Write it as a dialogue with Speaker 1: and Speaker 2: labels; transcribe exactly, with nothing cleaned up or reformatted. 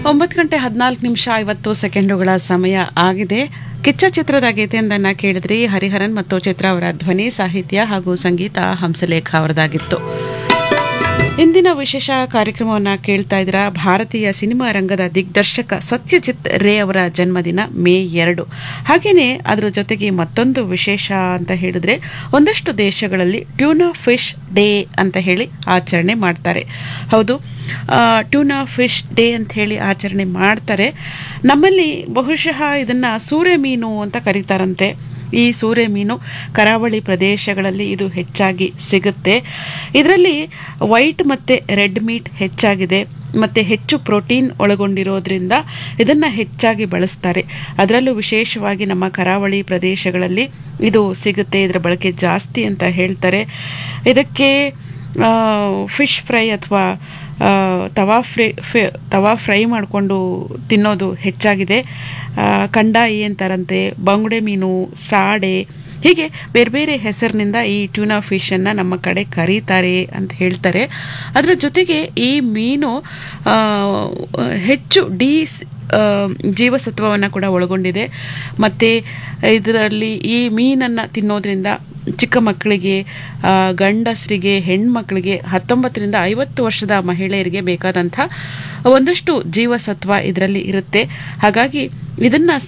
Speaker 1: ಒಂಬತ್ತು ಗಂಟೆ ಹದಿನಾಲ್ಕು ನಿಮಿಷ ಐವತ್ತು ಸೆಕೆಂಡುಗಳ ಸಮಯ ಆಗಿದೆ. ಕಿಚ್ಚ ಚಿತ್ರದ ಗೀತೆಯೊಂದನ್ನು ಕೇಳಿದ್ರಿ. ಹರಿಹರನ್ ಮತ್ತು ಚಿತ್ರ ಅವರ ಧ್ವನಿ, ಸಾಹಿತ್ಯ ಹಾಗೂ ಸಂಗೀತ ಹಂಸಲೇಖ ಅವರದಾಗಿತ್ತು. ಇಂದಿನ ವಿಶೇಷ ಕಾರ್ಯಕ್ರಮವನ್ನು ಕೇಳ್ತಾ ಇದ್ರ ಭಾರತೀಯ ಸಿನಿಮಾ ರಂಗದ ದಿಗ್ದರ್ಶಕ ಸತ್ಯಜಿತ್ ರೇ ಅವರ ಜನ್ಮದಿನ ಮೇ ಎರಡು. ಹಾಗೆಯೇ ಅದರ ಜೊತೆಗೆ ಮತ್ತೊಂದು ವಿಶೇಷ ಅಂತ ಹೇಳಿದ್ರೆ, ಒಂದಷ್ಟು ದೇಶಗಳಲ್ಲಿ ಟ್ಯೂನಾ ಫಿಶ್ ಡೇ ಅಂತ ಹೇಳಿ ಆಚರಣೆ ಮಾಡ್ತಾರೆ. ಹೌದು, ಟ್ಯೂನಾ ಫಿಶ್ ಡೇ ಅಂತ ಹೇಳಿ ಆಚರಣೆ ಮಾಡ್ತಾರೆ. ನಮ್ಮಲ್ಲಿ ಬಹುಶಃ ಇದನ್ನ ಸೂರೆ ಮೀನು ಅಂತ ಕರೀತಾರಂತೆ. ಈ ಸೂರೆ ಮೀನು ಕರಾವಳಿ ಪ್ರದೇಶಗಳಲ್ಲಿ ಇದು ಹೆಚ್ಚಾಗಿ ಸಿಗುತ್ತೆ. ಇದರಲ್ಲಿ ವೈಟ್ ಮತ್ತು ರೆಡ್ ಮೀಟ್ ಹೆಚ್ಚಾಗಿದೆ ಮತ್ತು ಹೆಚ್ಚು ಪ್ರೋಟೀನ್ ಒಳಗೊಂಡಿರೋದ್ರಿಂದ ಇದನ್ನು ಹೆಚ್ಚಾಗಿ ಬಳಸ್ತಾರೆ. ಅದರಲ್ಲೂ ವಿಶೇಷವಾಗಿ ನಮ್ಮ ಕರಾವಳಿ ಪ್ರದೇಶಗಳಲ್ಲಿ ಇದು ಸಿಗುತ್ತೆ, ಇದರ ಬಳಕೆ ಜಾಸ್ತಿ ಅಂತ ಹೇಳ್ತಾರೆ. ಇದಕ್ಕೆ ಫಿಶ್ ಫ್ರೈ ಅಥವಾ ತವಾ ಫ್ರೈ ತವಾ ಫ್ರೈ ಮಾಡಿಕೊಂಡು ತಿನ್ನೋದು ಹೆಚ್ಚಾಗಿದೆ. ಕಂಡಾಯಿ ಅಂತಾರಂತೆ, ಬಂಗುಡೆ ಮೀನು, ಸಾಡೆ, ಹೀಗೆ ಬೇರೆ ಬೇರೆ ಹೆಸರಿನಿಂದ ಈ ಟ್ಯೂನಾ ಫಿಶನ್ನು ನಮ್ಮ ಕಡೆ ಕರೀತಾರೆ ಅಂತ ಹೇಳ್ತಾರೆ. ಅದರ ಜೊತೆಗೆ ಈ ಮೀನು ಹೆಚ್ಚು ಡಿ ಜೀವಸತ್ವವನ್ನು ಕೂಡ ಒಳಗೊಂಡಿದೆ. ಮತ್ತು ಇದರಲ್ಲಿ ಈ ಮೀನನ್ನು ತಿನ್ನೋದ್ರಿಂದ ಚಿಕ್ಕ ಮಕ್ಕಳಿಗೆ, ಗಂಡಸರಿಗೆ, ಹೆಣ್ಮಕ್ಳಿಗೆ, ಹತ್ತೊಂಬತ್ತರಿಂದ ಐವತ್ತು ವರ್ಷದ ಮಹಿಳೆಯರಿಗೆ ಬೇಕಾದಂಥ ಒಂದಷ್ಟು ಜೀವಸತ್ವ ಇದರಲ್ಲಿ ಇರುತ್ತೆ. ಹಾಗಾಗಿ ಇದನ್ನು